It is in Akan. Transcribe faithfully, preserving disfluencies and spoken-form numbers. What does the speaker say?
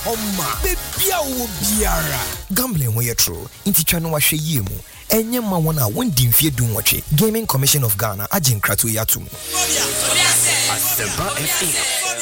Oma, baby, I will be gambling where you're true. Inti chano wa she yemu. Enye ma wana wendi mfie du wache. Gaming Commission of Ghana, ajin kratu yatum.